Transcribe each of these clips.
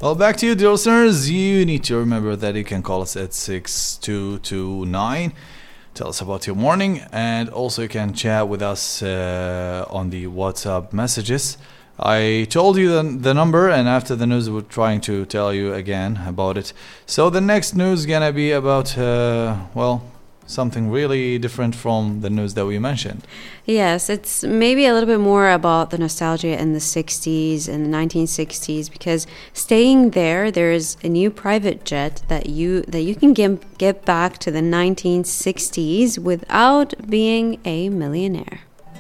Well, back to you, dear listeners. You need to remember that you can call us at 6229. Tell us about your morning, and also you can chat with us on the WhatsApp messages. I told you the number, and after the news, we're trying to tell you again about it. So the next news is gonna be about, something really different from the news that we mentioned. Yes, it's maybe a little bit more about the nostalgia in the 60s and the 1960s, because staying there's a new private jet that you can get back to the 1960s without being a millionaire.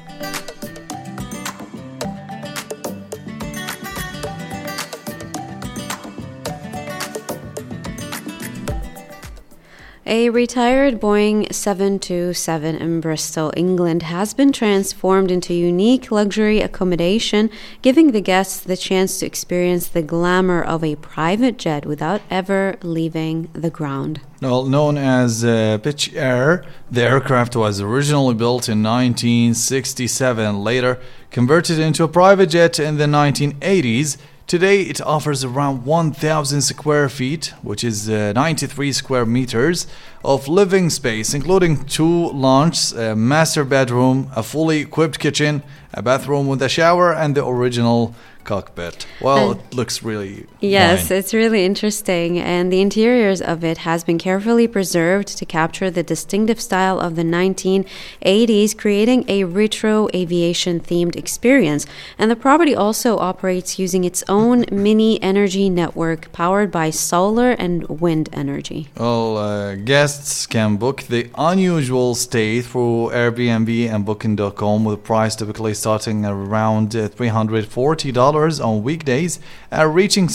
A retired Boeing 727 in Bristol, England, has been transformed into unique luxury accommodation, giving the guests the chance to experience the glamour of a private jet without ever leaving the ground. Well, known as Pitch Air, the aircraft was originally built in 1967, later converted into a private jet in the 1980s. Today, it offers around 1,000 square feet, which is 93 square meters, of living space, including 2 lounges, a master bedroom, a fully equipped kitchen, a bathroom with a shower, and the original cockpit. Well, it looks really Yes, fine. it's really interesting, and the interiors of it has been carefully preserved to capture the distinctive style of the 1980s, creating a retro aviation themed experience. And the property also operates using its own mini energy network powered by solar and wind energy. Well, guests can book the unusual stay through Airbnb and Booking.com, with a price typically starting around $340 on weekdays and reaching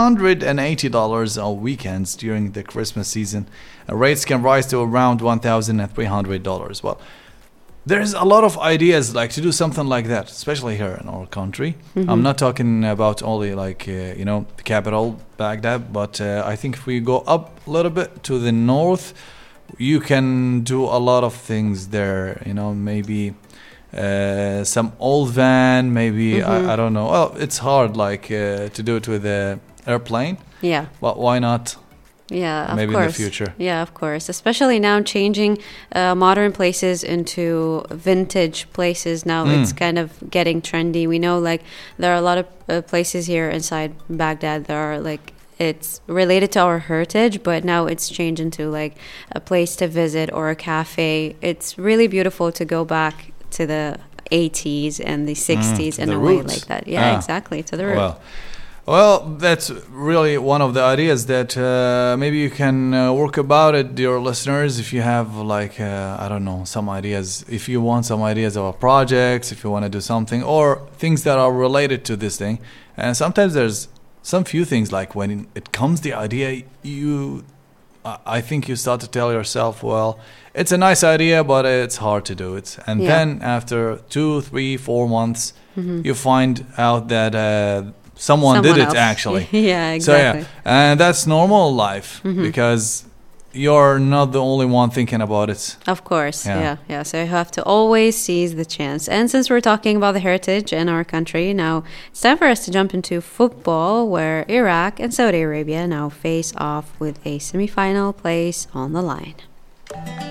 $680 on weekends during the Christmas season. Rates can rise to around $1,300. Well, there's a lot of ideas like to do something like that, especially here in our country. I'm not talking about only the capital Baghdad, but I think if we go up a little bit to the north, you can do a lot of things there. Maybe some old van, maybe I don't know. Well, it's hard to do it with an airplane. Yeah. But why not? Yeah, of maybe course. In the future. Yeah, of course. Especially now changing modern places into vintage places. Now it's kind of getting trendy. We know there are a lot of places here inside Baghdad that are it's related to our heritage, but now it's changed into a place to visit or a cafe. It's really beautiful to go back to the 80s and the 60s in the a way roots. like that. Yeah, exactly, to the roots. Well, that's really one of the ideas that maybe you can work about it, dear listeners. If you have I don't know, some ideas, if you want some ideas of projects, if you want to do something or things that are related to this thing. And sometimes there's some few things when it comes the idea, I think you start to tell yourself, well, it's a nice idea, but it's hard to do it. And then after 2, 3, 4 months, you find out that someone did else. It actually. Yeah, exactly. So and that's normal life because you're not the only one thinking about it. Of course, yeah. So you have to always seize the chance. And since we're talking about the heritage in our country, now it's time for us to jump into football, where Iraq and Saudi Arabia now face off with a semi-final place on the line.